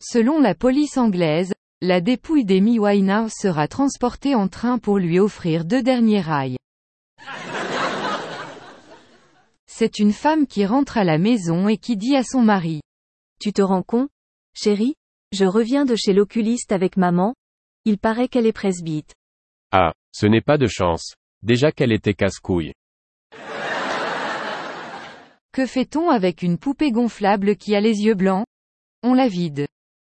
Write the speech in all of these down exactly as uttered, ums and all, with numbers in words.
Selon la police anglaise, la dépouille d'Amy Winehouse sera transportée en train pour lui offrir deux derniers rails. C'est une femme qui rentre à la maison et qui dit à son mari. Tu te rends compte, chérie? Je reviens de chez l'oculiste avec maman. Il paraît qu'elle est presbyte. Ah, ce n'est pas de chance. Déjà qu'elle était casse-couille. Que fait-on avec une poupée gonflable qui a les yeux blancs? On la vide.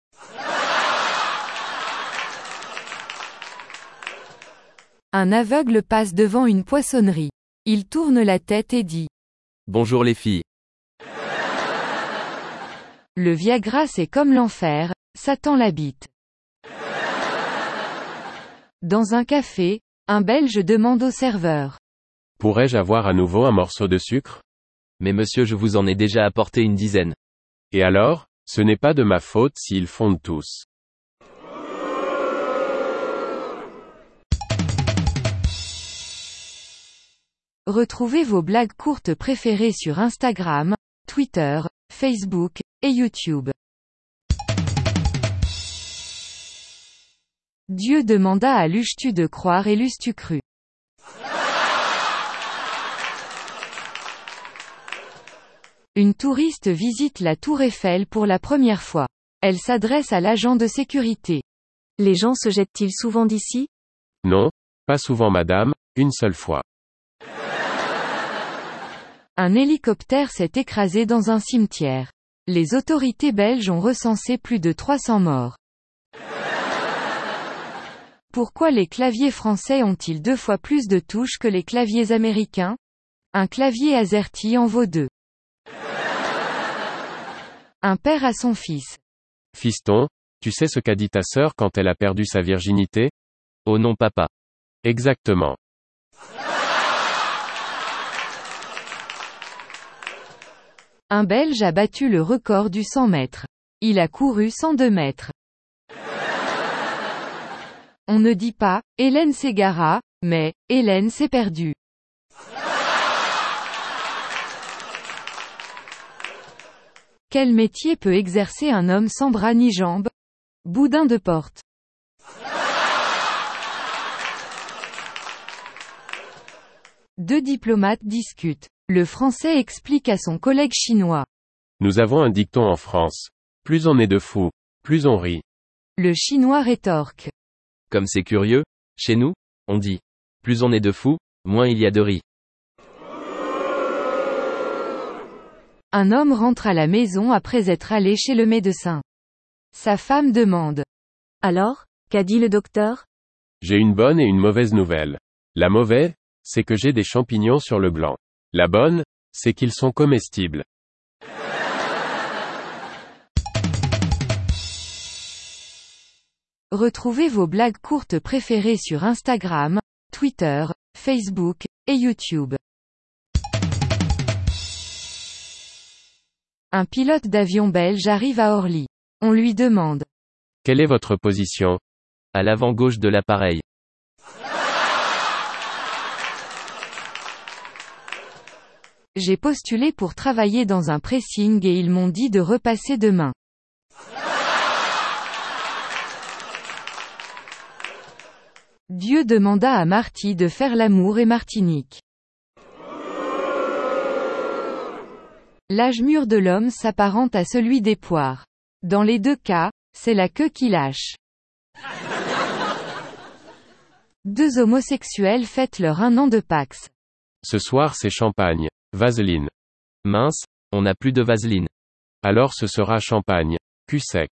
Un aveugle passe devant une poissonnerie. Il tourne la tête et dit. Bonjour les filles. Le Viagra c'est comme l'enfer, Satan l'habite. Dans un café, un Belge demande au serveur. Pourrais-je avoir à nouveau un morceau de sucre? Mais monsieur, je vous en ai déjà apporté une dizaine. Et alors, ce n'est pas de ma faute s'ils fondent tous. Retrouvez vos blagues courtes préférées sur Instagram, Twitter, Facebook, et YouTube. Dieu demanda à Lustu de croire et Lustu crut. Une touriste visite la Tour Eiffel pour la première fois. Elle s'adresse à l'agent de sécurité. Les gens se jettent-ils souvent d'ici? Non, pas souvent madame, une seule fois. Un hélicoptère s'est écrasé dans un cimetière. Les autorités belges ont recensé plus de trois cents morts. Pourquoi les claviers français ont-ils deux fois plus de touches que les claviers américains? Un clavier AZERTY en vaut deux. Un père à son fils. Fiston, tu sais ce qu'a dit ta sœur quand elle a perdu sa virginité? Oh non papa. Exactement. Un Belge a battu le record du cent mètres. Il a couru cent deux mètres. On ne dit pas, Hélène s'égara, mais, Hélène s'est perdue. Quel métier peut exercer un homme sans bras ni jambes? Boudin de porte. Deux diplomates discutent. Le Français explique à son collègue chinois. Nous avons un dicton en France. Plus on est de fous, plus on rit. Le Chinois rétorque. Comme c'est curieux, chez nous, on dit. Plus on est de fous, moins il y a de riz. Un homme rentre à la maison après être allé chez le médecin. Sa femme demande. Alors, qu'a dit le docteur? J'ai une bonne et une mauvaise nouvelle. La mauvaise, c'est que j'ai des champignons sur le gland. La bonne, c'est qu'ils sont comestibles. Retrouvez vos blagues courtes préférées sur Instagram, Twitter, Facebook, et YouTube. Un pilote d'avion belge arrive à Orly. On lui demande. Quelle est votre position? À l'avant gauche de l'appareil. J'ai postulé pour travailler dans un pressing et ils m'ont dit de repasser demain. Dieu demanda à Marty de faire l'amour et Martinique. L'âge mûr de l'homme s'apparente à celui des poires. Dans les deux cas, c'est la queue qui lâche. Deux homosexuels fêtent leur un an de Pax. Ce soir c'est champagne. Vaseline. Mince, on n'a plus de vaseline. Alors ce sera champagne. Cul sec.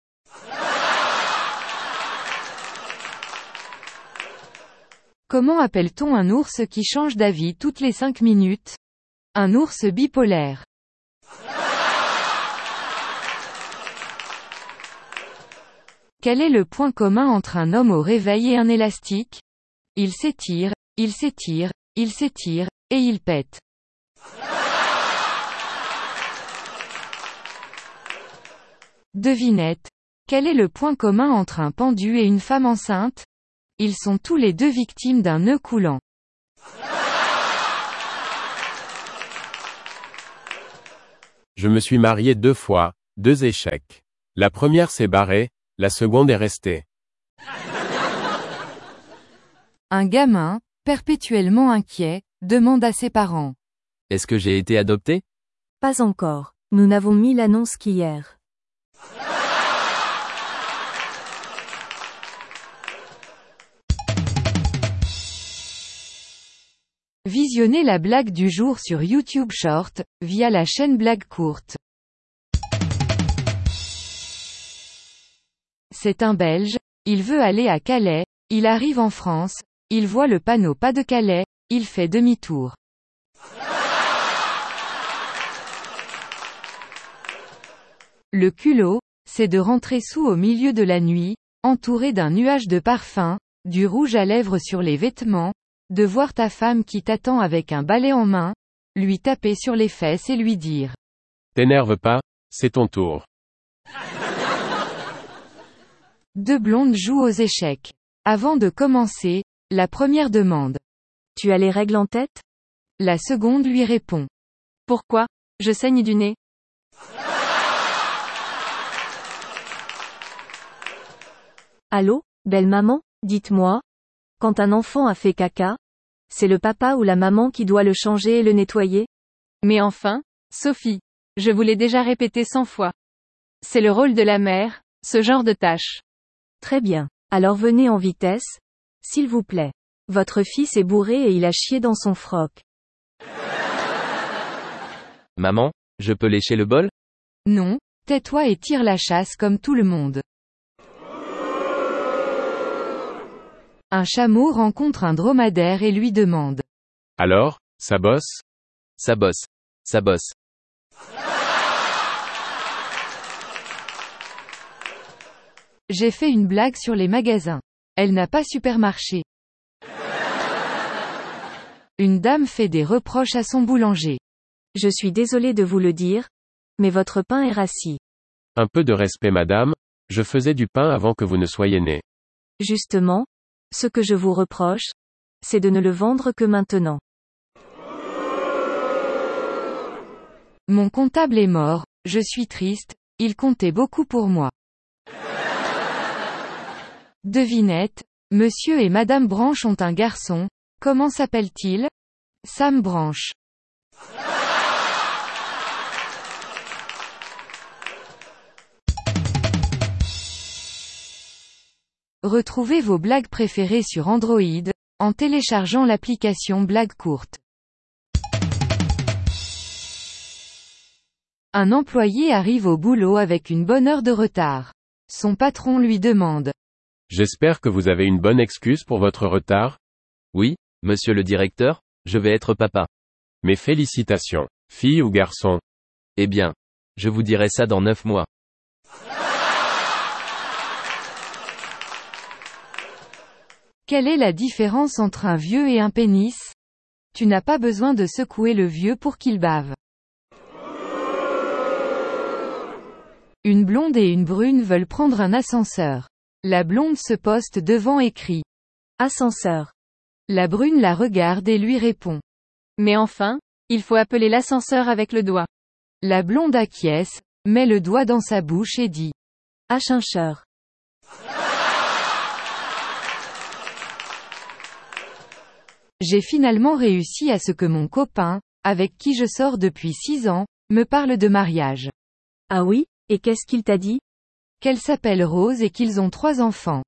Comment appelle-t-on un ours qui change d'avis toutes les cinq minutes? Un ours bipolaire. Quel est le point commun entre un homme au réveil et un élastique? Il s'étire, il s'étire, il s'étire, et il pète. Devinette. Quel est le point commun entre un pendu et une femme enceinte? Ils sont tous les deux victimes d'un nœud coulant. Je me suis marié deux fois, deux échecs. La première s'est barrée, la seconde est restée. Un gamin, perpétuellement inquiet, demande à ses parents. Est-ce que j'ai été adopté? Pas encore. Nous n'avons mis l'annonce qu'hier. Visionnez la blague du jour sur YouTube Short, via la chaîne Blague Courte. C'est un Belge, il veut aller à Calais, il arrive en France, il voit le panneau pas de Calais, il fait demi-tour. Le culot, c'est de rentrer sous au milieu de la nuit, entouré d'un nuage de parfum, du rouge à lèvres sur les vêtements, de voir ta femme qui t'attend avec un balai en main, lui taper sur les fesses et lui dire « T'énerve pas, c'est ton tour. » Deux blondes jouent aux échecs. Avant de commencer, la première demande « Tu as les règles en tête? » La seconde lui répond « Pourquoi? Je saigne du nez. » Allô, belle maman, dites-moi. Quand un enfant a fait caca, c'est le papa ou la maman qui doit le changer et le nettoyer? Mais enfin, Sophie, je vous l'ai déjà répété cent fois. C'est le rôle de la mère, ce genre de tâche. Très bien. Alors venez en vitesse, s'il vous plaît. Votre fils est bourré et il a chié dans son froc. Maman, je peux lécher le bol? Non, tais-toi et tire la chasse comme tout le monde. Un chameau rencontre un dromadaire et lui demande « Alors, ça bosse? » Ça bosse. Ça bosse. J'ai fait une blague sur les magasins. Elle n'a pas super marché. Une dame fait des reproches à son boulanger. Je suis désolé de vous le dire, mais votre pain est rassis. Un peu de respect madame, je faisais du pain avant que vous ne soyez née. Justement, ce que je vous reproche, c'est de ne le vendre que maintenant. Mon comptable est mort, je suis triste, il comptait beaucoup pour moi. Devinette, monsieur et madame Branche ont un garçon, comment s'appelle-t-il? Sam Branche. Retrouvez vos blagues préférées sur Android, en téléchargeant l'application Blague Courte. Un employé arrive au boulot avec une bonne heure de retard. Son patron lui demande « J'espère que vous avez une bonne excuse pour votre retard? Oui, monsieur le directeur, je vais être papa. Mes félicitations, fille ou garçon? Eh bien, je vous dirai ça dans neuf mois. Quelle est la différence entre un vieux et un pénis? Tu n'as pas besoin de secouer le vieux pour qu'il bave. Une blonde et une brune veulent prendre un ascenseur. La blonde se poste devant et crie « Ascenseur !» La brune la regarde et lui répond « Mais enfin, il faut appeler l'ascenseur avec le doigt. » La blonde acquiesce, met le doigt dans sa bouche et dit « Ascenseur !» J'ai finalement réussi à ce que mon copain, avec qui je sors depuis six ans, me parle de mariage. Ah oui? Et qu'est-ce qu'il t'a dit? Qu'elle s'appelle Rose et qu'ils ont trois enfants.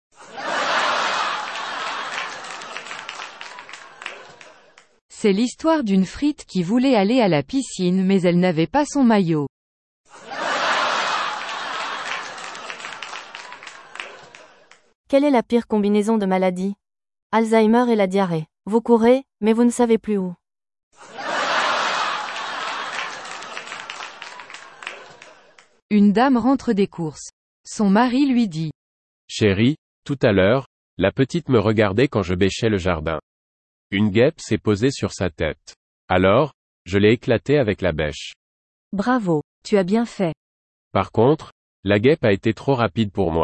C'est l'histoire d'une frite qui voulait aller à la piscine mais elle n'avait pas son maillot. Quelle est la pire combinaison de maladies? Alzheimer et la diarrhée. Vous courez, mais vous ne savez plus où. Une dame rentre des courses. Son mari lui dit « Chérie, tout à l'heure, la petite me regardait quand je bêchais le jardin. Une guêpe s'est posée sur sa tête. Alors, je l'ai éclatée avec la bêche. Bravo, tu as bien fait. Par contre, la guêpe a été trop rapide pour moi. »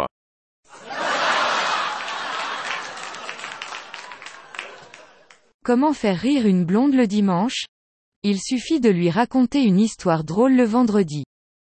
Comment faire rire une blonde le dimanche? Il suffit de lui raconter une histoire drôle le vendredi.